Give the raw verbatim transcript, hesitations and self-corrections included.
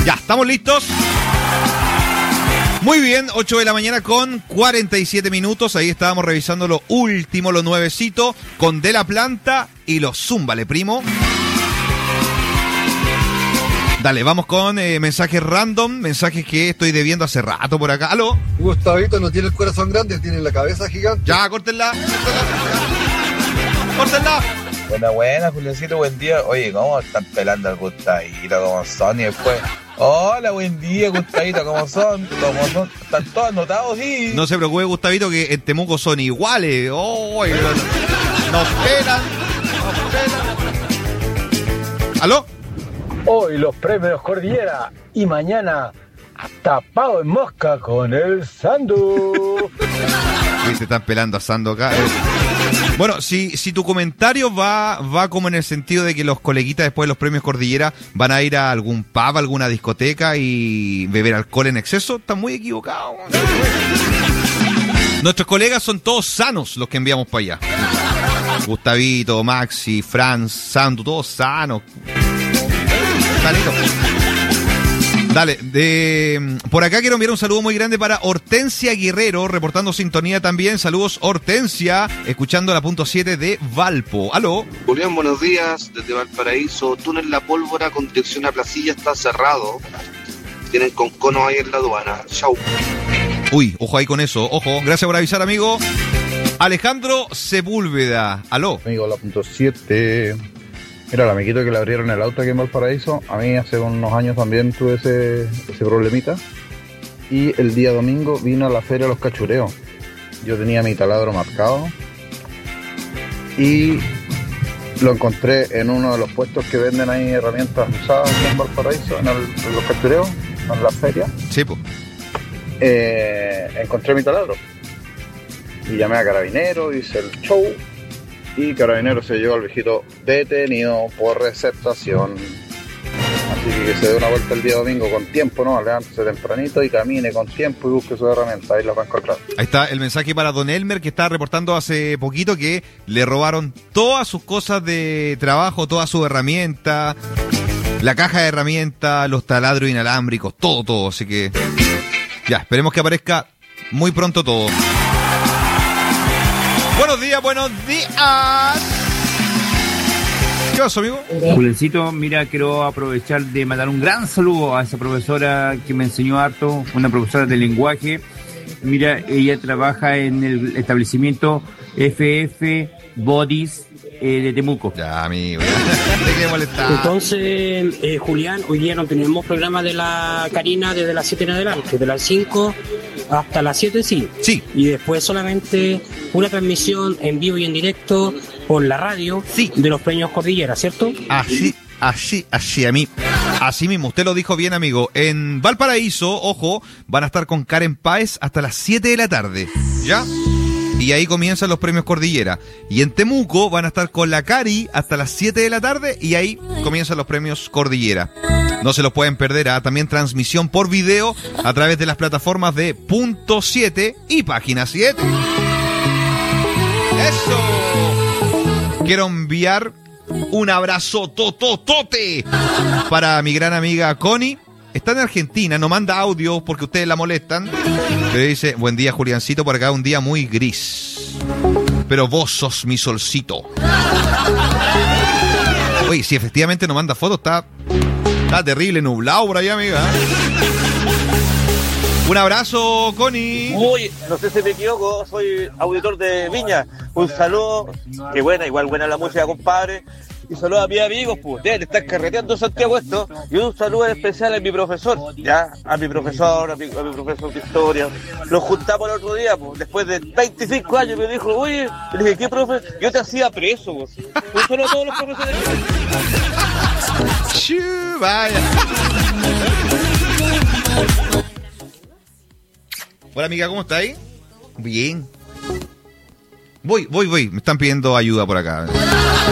Ya, ¿estamos listos? Muy bien, ocho de la mañana con cuarenta y siete minutos. Ahí estábamos revisando lo último, lo nuevecito, con De La Planta y los Zúmbale, primo. Dale, vamos con eh, mensajes random, mensajes que estoy debiendo hace rato por acá. ¿Aló? Gustavito no tiene el corazón grande, tiene la cabeza gigante. Ya, córtenla. Córtenla. Buena, buena, Julioncito, buen día. Oye, ¿cómo están pelando al Gustavito? ¿Cómo son? Y después, hola, buen día, Gustavito, ¿cómo son? ¿Cómo son? ¿Están todos anotados? Sí. No se preocupe, Gustavito, que en Temuco son iguales. Oh, nos pelan, nos pelan. ¿Aló? Hoy los premios Cordillera y mañana tapado en mosca con el Sandu. Sí, te están pelando a Sandu acá. Bueno, si, si tu comentario va, va como en el sentido de que los coleguitas después de los premios Cordillera van a ir a algún pub, a alguna discoteca y beber alcohol en exceso, estás muy equivocado. Nuestros colegas son todos sanos los que enviamos para allá. Gustavito, Maxi, Franz, Sandu, todos sanos. Sanito. Dale, de, por acá quiero enviar un saludo muy grande para Hortensia Guerrero, reportando sintonía también. Saludos, Hortensia, escuchando la punto siete de Valpo. ¿Aló? Julián, buenos días, desde Valparaíso. Túnel La Pólvora con dirección a Placilla está cerrado. Tienen con cono ahí en la aduana. Chau. Uy, ojo ahí con eso, ojo. Gracias por avisar, amigo. Alejandro Sepúlveda. ¿Aló? Amigo, la punto siete... Mira, el amiguito que le abrieron el auto aquí en Valparaíso, a mí hace unos años también tuve ese, ese problemita. Y el día domingo vino a la feria Los Cachureos. Yo tenía mi taladro marcado y lo encontré en uno de los puestos que venden ahí herramientas usadas aquí en Valparaíso, en, el, en Los Cachureos, en la feria. Sí, pues. Eh, encontré mi taladro y llamé a Carabineros, hice el show. Y Carabineros se llevó al viejito detenido por receptación. Así que que se dé una vuelta el día domingo con tiempo, ¿no? Levántese tempranito y camine con tiempo y busque su herramienta. Ahí la va a encontrar. Ahí está el mensaje para Don Elmer, que estaba reportando hace poquito que le robaron todas sus cosas de trabajo, toda su herramienta, la caja de herramientas, los taladros inalámbricos, todo, todo. Así que ya, esperemos que aparezca muy pronto todo. Buenos días, buenos días. ¿Qué pasó, amigo? Julencito, mira, quiero aprovechar de mandar un gran saludo a esa profesora que me enseñó harto, una profesora de lenguaje. Mira, ella trabaja en el establecimiento F F Bodies eh, de Temuco. Ya, amigo. ¿De qué molestar? Entonces, eh, Julián, hoy día no tenemos programa de la Karina desde las siete en adelante, de las cinco hasta las siete sí. Sí. Y después solamente una transmisión en vivo y en directo por la radio sí. de los premios Cordillera, ¿cierto? Así, así, así a mí. Así mismo, usted lo dijo bien, amigo. En Valparaíso, ojo, van a estar con Karen Páez hasta las siete de la tarde. ¿Ya? Y ahí comienzan los premios Cordillera. Y en Temuco van a estar con la Cari hasta las siete de la tarde y ahí comienzan los premios Cordillera. No se los pueden perder, ¿eh? También transmisión por video a través de las plataformas de Punto siete y Página siete. ¡Eso! Quiero enviar un abrazo tototote para mi gran amiga Connie. Está en Argentina, no manda audio porque ustedes la molestan. Pero dice, buen día, Juliancito, por acá un día muy gris. Pero vos sos mi solcito. Oye, si efectivamente no manda fotos, está... Está terrible, nublado por allá, amiga. Un abrazo, Connie. Uy, no sé si me equivoco, soy auditor de Viña. Un saludo, que buena, igual buena la música, compadre. Y saludo a mis amigos, pues, deben estar carreteando en Santiago esto. Y un saludo especial a mi profesor, ya, a mi profesor, a mi, a mi profesor de historia. Nos juntamos el otro día, pues, después de veinticinco años, me dijo, oye, le dije, ¿qué profe? Yo te hacía preso, pues. Un saludo a todos los profesores. Shoo, vaya. Hola, amiga, ¿cómo está ahí? Bien. Voy, voy, voy. Me están pidiendo ayuda por acá.